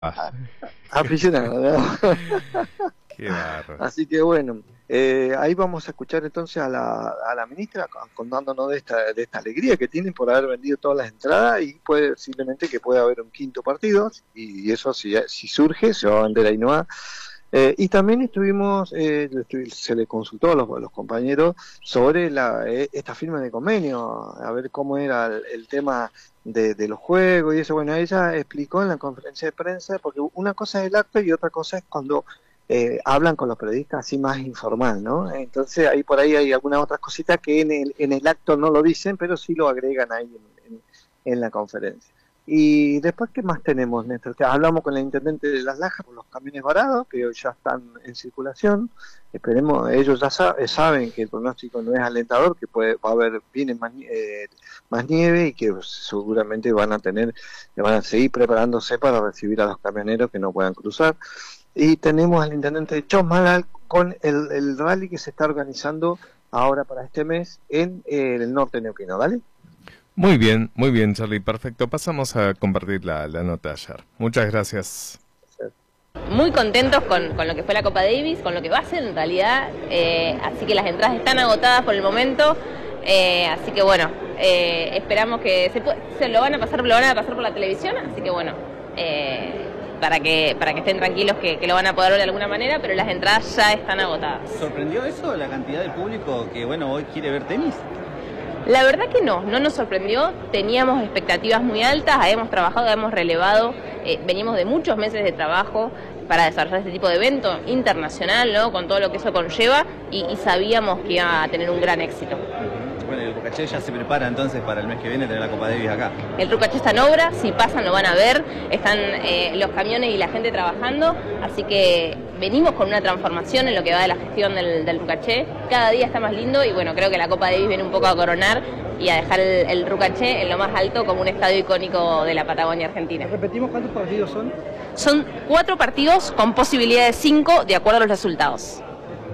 Ah, aficionado, ¿no? qué barro. Así que bueno, ahí vamos a escuchar entonces a la ministra contándonos de esta alegría que tienen por haber vendido todas las entradas y posiblemente que pueda haber un quinto partido, y eso si surge, se va a vender ahí nomás. Y también se le consultó a los compañeros sobre esta firma de convenio, a ver cómo era el tema de los juegos y eso. Bueno, ella explicó en la conferencia de prensa, porque una cosa es el acto y otra cosa es cuando hablan con los periodistas así más informal, ¿no? Entonces ahí por ahí hay algunas otras cositas que en el acto no lo dicen, pero sí lo agregan ahí en la conferencia. Y después, ¿qué más tenemos, Néstor? Hablamos con el intendente de Las Lajas por los camiones varados, que ya están en circulación. Esperemos, ellos ya saben que el pronóstico no es alentador, que viene más nieve y que seguramente van a seguir preparándose para recibir a los camioneros que no puedan cruzar. Y tenemos al intendente de Chosmalal con el rally que se está organizando ahora para este mes en el norte neuquino, ¿vale? Muy bien, Charlie, perfecto. Pasamos a compartir la nota de ayer. Muchas gracias. Muy contentos con lo que fue la Copa Davis, con lo que va a ser en realidad, así que las entradas están agotadas por el momento, así que bueno, esperamos que se lo van a pasar por la televisión, así que bueno, para que estén tranquilos que lo van a poder ver de alguna manera, pero las entradas ya están agotadas. ¿Sorprendió eso, la cantidad del público que bueno hoy quiere ver tenis? La verdad que no nos sorprendió, teníamos expectativas muy altas, habíamos trabajado, habíamos relevado, venimos de muchos meses de trabajo para desarrollar este tipo de evento internacional, ¿no? Con todo lo que eso conlleva, y sabíamos que iba a tener un gran éxito. Bueno, el Rucaché ya se prepara entonces para el mes que viene tener la Copa Davis acá. El Rucaché está en obra, si pasan lo van a ver, están los camiones y la gente trabajando, así que venimos con una transformación en lo que va de la gestión del Rucaché. Cada día está más lindo y bueno, creo que la Copa Davis viene un poco a coronar y a dejar el Rucaché en lo más alto como un estadio icónico de la Patagonia Argentina. ¿Repetimos cuántos partidos son? Son 4 partidos con posibilidad de 5 de acuerdo a los resultados.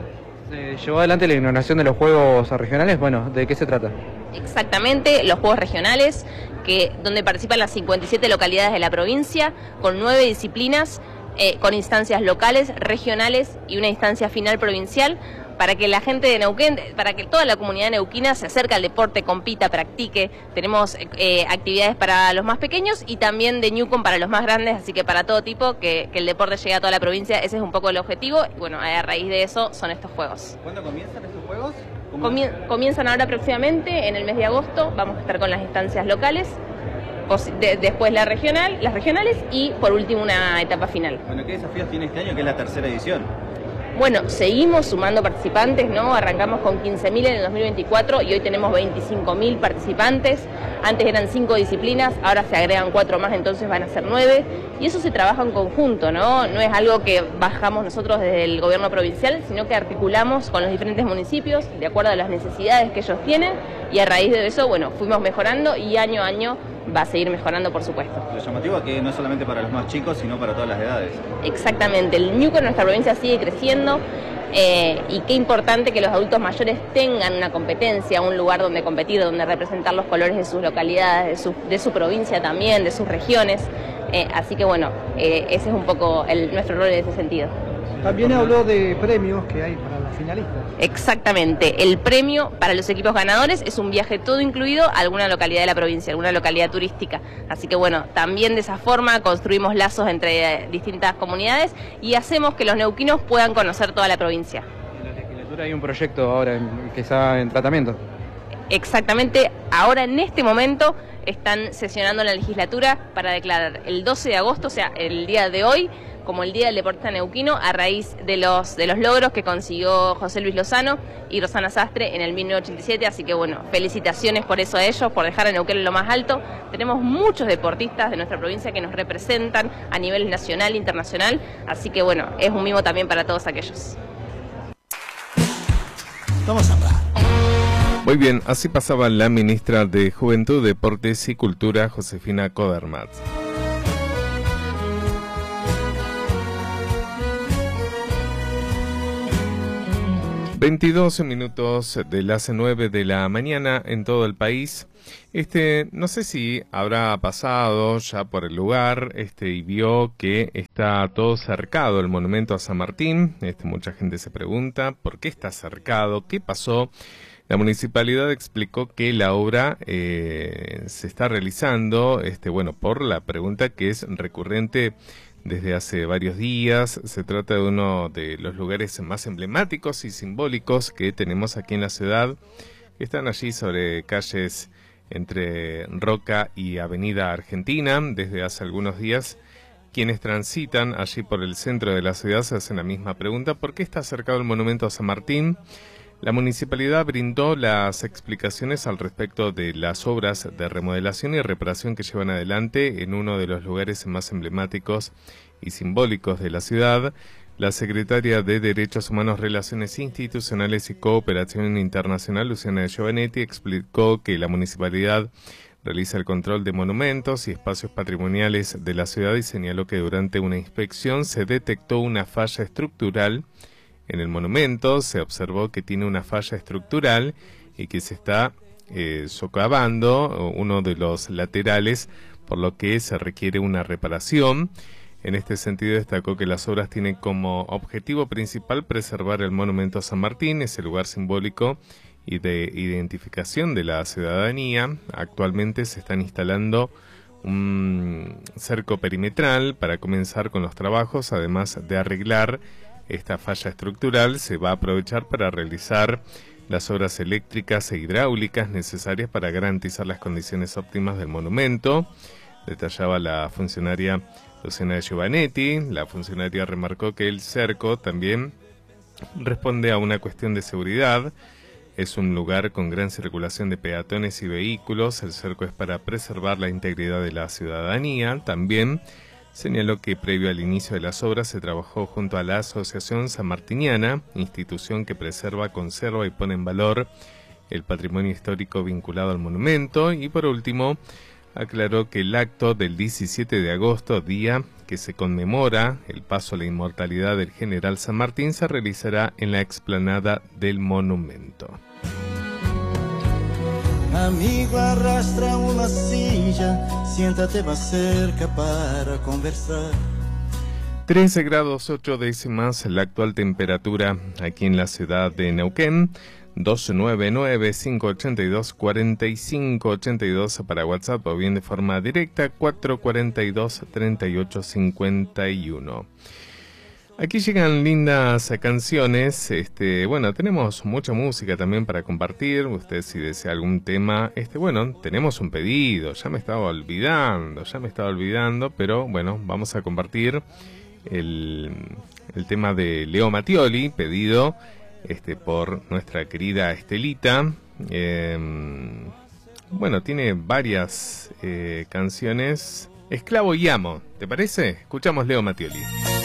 ¿Se llevó adelante la inauguración de los Juegos Regionales? Bueno, ¿de qué se trata? Exactamente, los Juegos Regionales, donde participan las 57 localidades de la provincia, con 9 disciplinas, con instancias locales, regionales y una instancia final provincial, para que la gente de Neuquén, para que toda la comunidad neuquina se acerque al deporte, compita, practique. Tenemos actividades para los más pequeños y también de Newcom para los más grandes, así que para todo tipo, que el deporte llegue a toda la provincia, ese es un poco el objetivo. Y bueno, a raíz de eso son estos juegos. ¿Cuándo comienzan estos juegos? Comienzan ahora próximamente, en el mes de agosto, vamos a estar con las instancias locales, después las regionales y por último una etapa final. Bueno, ¿qué desafíos tiene este año, que es la tercera edición? Bueno, seguimos sumando participantes, ¿no? Arrancamos con 15.000 en el 2024 y hoy tenemos 25.000 participantes. Antes eran 5 disciplinas, ahora se agregan 4 más, entonces van a ser 9. Y eso se trabaja en conjunto, ¿no? No es algo que bajamos nosotros desde el gobierno provincial, sino que articulamos con los diferentes municipios de acuerdo a las necesidades que ellos tienen, y a raíz de eso, bueno, fuimos mejorando y año a año va a seguir mejorando, por supuesto. Lo llamativo es que no solamente para los más chicos, sino para todas las edades. Exactamente, el Newcom en nuestra provincia sigue creciendo, y qué importante que los adultos mayores tengan una competencia, un lugar donde competir, donde representar los colores de sus localidades, de su provincia también, de sus regiones, así que bueno, ese es un poco nuestro rol en ese sentido. También habló de premios que hay para los finalistas. Exactamente, el premio para los equipos ganadores es un viaje todo incluido a alguna localidad de la provincia, alguna localidad turística. Así que bueno, también de esa forma construimos lazos entre distintas comunidades y hacemos que los neuquinos puedan conocer toda la provincia. En la legislatura hay un proyecto ahora que está en tratamiento. Exactamente, ahora en este momento están sesionando en la legislatura para declarar el 12 de agosto, o sea, el día de hoy, como el Día del Deportista Neuquino, a raíz de los logros que consiguió José Luis Lozano y Rosana Sastre en el 1987, así que bueno, felicitaciones por eso a ellos, por dejar a Neuquén en lo más alto. Tenemos muchos deportistas de nuestra provincia que nos representan a nivel nacional e internacional, así que bueno, es un mimo también para todos aquellos. Vamos a hablar. Muy bien, así pasaba la ministra de Juventud, Deportes y Cultura, Josefina Codermat. 22 minutos de las 9 de la mañana en todo el país. No sé si habrá pasado ya por el lugar, y vio que está todo cercado el monumento a San Martín. Mucha gente se pregunta por qué está cercado, qué pasó. La municipalidad explicó que la obra se está realizando, por la pregunta que es recurrente desde hace varios días. Se trata de uno de los lugares más emblemáticos y simbólicos que tenemos aquí en la ciudad. Están allí sobre calles entre Roca y Avenida Argentina. Desde hace algunos días, quienes transitan allí por el centro de la ciudad se hacen la misma pregunta: ¿por qué está cercado el monumento a San Martín? La municipalidad brindó las explicaciones al respecto de las obras de remodelación y reparación que llevan adelante en uno de los lugares más emblemáticos y simbólicos de la ciudad. La secretaria de Derechos Humanos, Relaciones Institucionales y Cooperación Internacional, Luciana de Giovanetti, explicó que la municipalidad realiza el control de monumentos y espacios patrimoniales de la ciudad y señaló que durante una inspección se detectó una falla estructural en el monumento. Se observó que tiene una falla estructural y que se está socavando uno de los laterales, por lo que se requiere una reparación. En este sentido, destacó que las obras tienen como objetivo principal preservar el monumento a San Martín, ese lugar simbólico y de identificación de la ciudadanía. Actualmente se están instalando un cerco perimetral para comenzar con los trabajos. Además de arreglar esta falla estructural, se va a aprovechar para realizar las obras eléctricas e hidráulicas necesarias para garantizar las condiciones óptimas del monumento, detallaba la funcionaria Luciana de Giovanetti. La funcionaria remarcó que el cerco también responde a una cuestión de seguridad. Es un lugar con gran circulación de peatones y vehículos. El cerco es para preservar la integridad de la ciudadanía. También señaló que previo al inicio de las obras se trabajó junto a la Asociación Sanmartiniana, institución que preserva, conserva y pone en valor el patrimonio histórico vinculado al monumento. Y por último, aclaró que el acto del 17 de agosto, día que se conmemora el paso a la inmortalidad del general San Martín, se realizará en la explanada del monumento. Amigo, arrastra una silla, siéntate más cerca para conversar. 13 grados 8 décimas la actual temperatura aquí en la ciudad de Neuquén. 299-582-4582 para WhatsApp o bien de forma directa 442-3851. Aquí llegan lindas canciones. Tenemos mucha música también para compartir. Usted, si desea algún tema, tenemos un pedido. Ya me estaba olvidando, pero bueno, vamos a compartir el tema de Leo Mattioli, pedido por nuestra querida Estelita. Tiene varias canciones. Esclavo y amo, ¿te parece? Escuchamos Leo Mattioli.